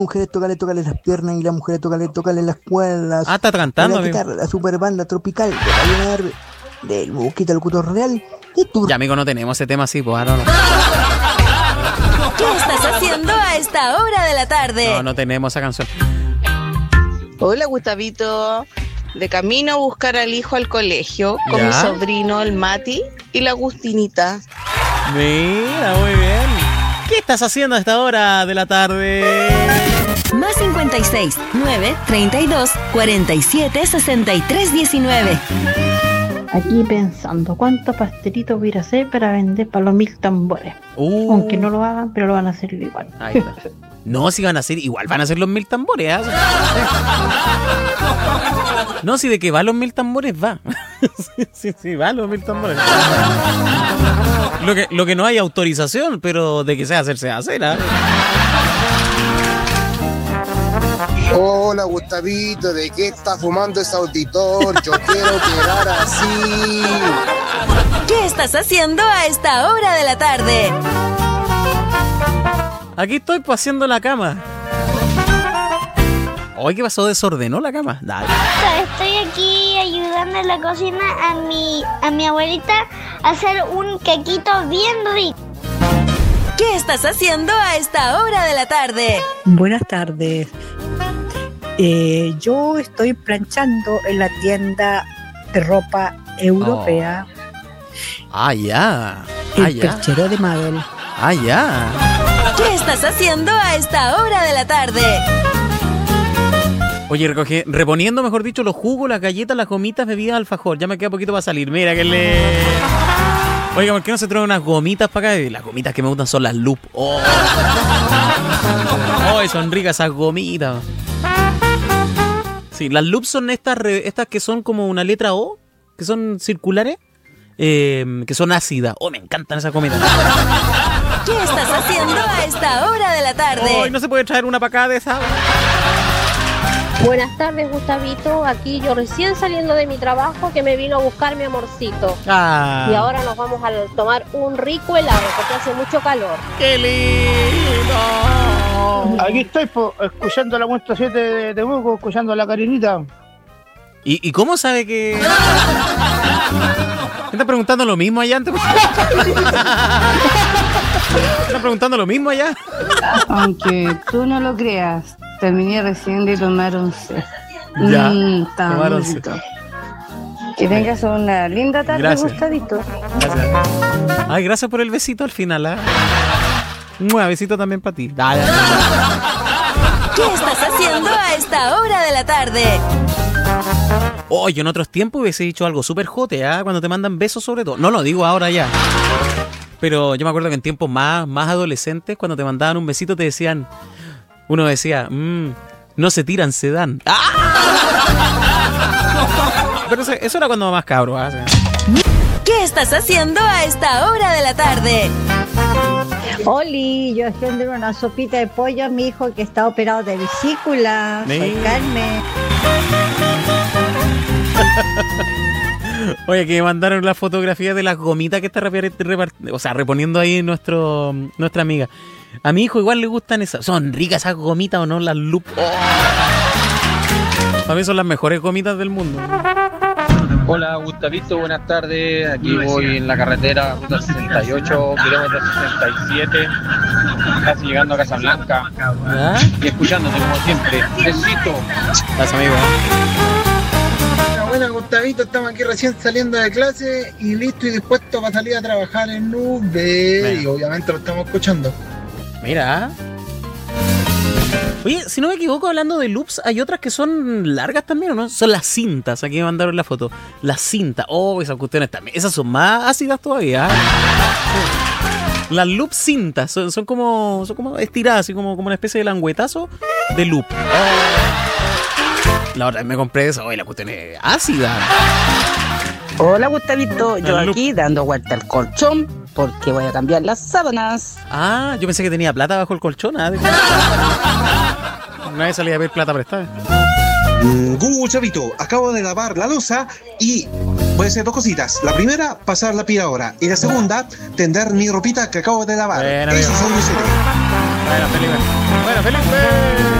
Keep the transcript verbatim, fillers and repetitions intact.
mujeres tócale, tócale las piernas y las mujeres tócale, tócale las cuerdas. Ah, está cantando. La guitarra, la super banda tropical de la llenar del Buquita Locutor Real. Y tú. Ya, amigo, no tenemos ese tema así, pues ahora no. ¿Qué estás haciendo a esta hora de la tarde? No, no tenemos esa canción. Hola, Gustavito. De camino a buscar al hijo al colegio con ¿Ya? mi sobrino, el Mati, y la Agustinita. Mira, muy bien. ¿Qué estás haciendo a esta hora de la tarde? Más cincuenta y seis, nueve, treinta y dos, cuarenta y siete, sesenta y tres, diecinueve. Aquí pensando, ¿cuántos pastelitos voy a ir a hacer para vender para los mil tambores? Uh. Aunque no lo hagan, pero lo van a hacer igual. Ahí está. No, si van a ser, igual van a ser los mil tambores. ¿eh? No, si de que va los mil tambores, va. sí, sí, sí, va los mil tambores. Lo que, lo que no hay autorización, pero de que sea hacer, se va a hacer. ¿eh? Hola, Gustavito, ¿de qué está fumando ese auditor? Yo quiero quedar así. ¿Qué estás haciendo a esta hora de la tarde? Aquí estoy pues haciendo la cama. Oye, ¿qué pasó? ¿Desordenó la cama? Dale. Estoy aquí ayudando en la cocina a mi, a mi abuelita a hacer un quequito bien rico. ¿Qué estás haciendo a esta hora de la tarde? Buenas tardes. Eh, yo estoy planchando en la tienda de ropa europea. Oh. Ah, ya. El Ah, ya. perchero de Mabel. Ah, ya. ¿Qué estás haciendo a esta hora de la tarde? Oye, recoge, reponiendo, mejor dicho, los jugos, las galletas, las gomitas, bebidas, alfajor. Ya me queda poquito para salir. Mira que le... Oiga, ¿por qué no se traen unas gomitas para acá? Las gomitas que me gustan son las Loop. ¡Oh! ¡Oh, son ricas esas gomitas! Sí, las Loop son estas, estas que son como una letra O, que son circulares, eh, que son ácidas. ¡Oh, me encantan esas gomitas! ¿Qué estás haciendo a esta hora de la tarde? ¡Oh, no se puede traer una para acá de esa! Buenas tardes, Gustavito. Aquí yo recién saliendo de mi trabajo que me vino a buscar mi amorcito. Ah. Y ahora nos vamos a tomar un rico helado porque hace mucho calor. ¡Qué lindo! Aquí estoy po, escuchando la muestra siete de Temuco, escuchando a la Karinita. ¿Y, ¿Y cómo sabe que...? ¿Me está preguntando lo mismo allá antes? ¿Me está preguntando lo mismo allá? Aunque tú no lo creas, terminé recién de tomar once. Ya, Mm, tomar once. rico. Que tengas una linda tarde, Gracias. Gustavito. Gracias. Ay, gracias por el besito al final, ¿eh? Un besito también para ti. Dale. ¿Qué estás haciendo a esta hora de la tarde? Oh, yo en otros tiempos hubiese dicho algo súper jote, ¿ah? Cuando te mandan besos sobre todo. No lo digo ahora ya. Pero yo me acuerdo que en tiempos más, más adolescentes, cuando te mandaban un besito, te decían... Uno decía, mmm, no se tiran, se dan. ¡Ah! Pero eso, eso era cuando más cabro, ¿ah? ¿Qué estás haciendo a esta hora de la tarde? Oli, yo haciendo una sopita de pollo a mi hijo que está operado de vesícula. Sí. Soy Carmen. Oye, que me mandaron la fotografía de las gomitas que está repar- repart- o sea, reponiendo ahí nuestro, nuestra amiga. A mi hijo igual le gustan esas. Son ricas esas gomitas, ¿o no? Las Loop. Oh. Para mí son las mejores gomitas del mundo. Hola, Gustavito, buenas tardes. Aquí voy en la carretera, ruta sesenta y ocho, kilómetro sesenta y siete, casi llegando a Casablanca. ¿Ah? Y escuchándote como siempre. Besito. Gracias, amigo. Buenas, Gustavito, estamos aquí recién saliendo de clase y listo y dispuesto para salir a trabajar en nube. Bueno. Y obviamente lo estamos escuchando. Mira. Oye, si no me equivoco, hablando de loops, hay otras que son largas también, ¿o no? Son las cintas, aquí me mandaron la foto. Las cintas. Oh, esas cuestiones también. Esas son más ácidas todavía. Sí. Las loop cintas son, son como son como estiradas, así como, como una especie de languetazo de loop. La otra vez me compré esa, oye, la cuestión es ácida. Hola, Gustavito, yo Al aquí dando vuelta al colchón porque voy a cambiar las sábanas. Ah, yo pensé que tenía plata bajo el colchón. ¿Ah? Una vez salí a ver plata prestada. Mm, Gustavito, acabo de lavar la loza y voy a hacer dos cositas. La primera, pasar la aspiradora. Y la segunda, tender mi ropita que acabo de lavar. Bueno, Eso bien. son mis secretos. Bueno, Felipe. Bueno, Felipe.